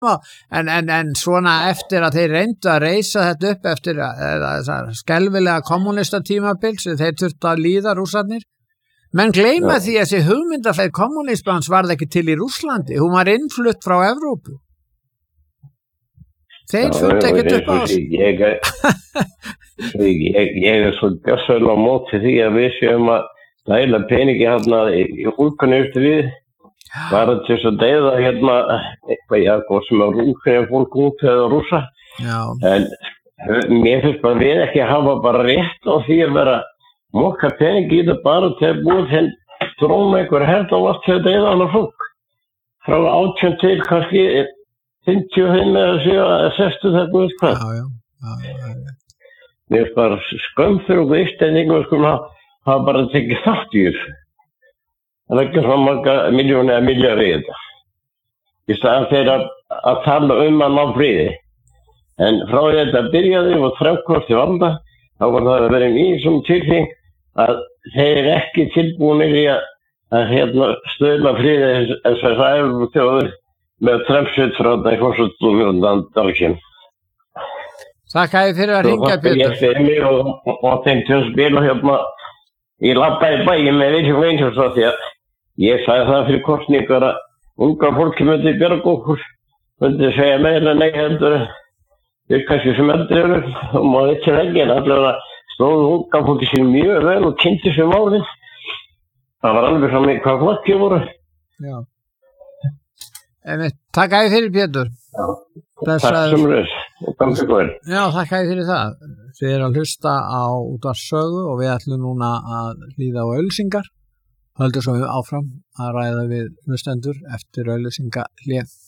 en svona eftir að þeir reyndu að reisa þetta upp eftir skelfilega kommunista-tímabil sem þeir þurftu að líða Rússarnir. Menn gleyma því að þessi hugmyndafræði kommunismans varð ekki til í Rússlandi, hún var innflutt frá Evrópu. Þeir fundu ekkert upp á þessu. Ég svo gjörsamlega á móti því að við séum að dæla peningi hérna í húlkunni eftir við. Var það til að deyða hérna eitthvað sem er Úkraína fólk út eða Rússa. En mér finnst bara við ekki hafa bara rétt á því að vera mokka peningi í það bara til að búið til dróma einhver herta og allt til að deyða hana fólk. Frá 18 til kannski 55 eða 60 það búið hvað. Mér finnst bara skömm fyrir okkur Íslendingar skulum hafa bara tekið þátt í þessu. Það er ekki svo marga miljónir eða milljarðir í þetta. Í staðan fyrir að tala að ná friði. En frá þetta byrjaði og framkvæmst í valda, þá var það að vera mjög tilfeng að þeir eru ekki tilbúinir í að stöðla friði þessar Evrópuþjóðir með Trump-sveit frá þetta í forsetum Bandaríkjanna. Þakka þér fyrir að hringja, Pétur. Ég fyrir mig og þeim til að spila hérna. Ég labbaði bæinn með Vilhjálm Einarsson því að ég sagði það fyrir kosningar að unga fólki myndi bjarga okkur, myndi segja meira nei heldur við kannski sem eldri eru og maður veit sér ekki en allavega stóðu unga fólki sér mjög vel og kynnti sér málin. Það var alveg saman hvað flokki voru. Já. Takk æði fyrir, Pétur. Já, takk sömuleiðis og gangi góðir. Já, takk æði fyrir það. Þið eru að hlusta á Útvarpssögu og við ætlum núna að hlýða á auglýsingar. Höldum svo áfram að ræða við hlustendur eftir auglýsingahlé.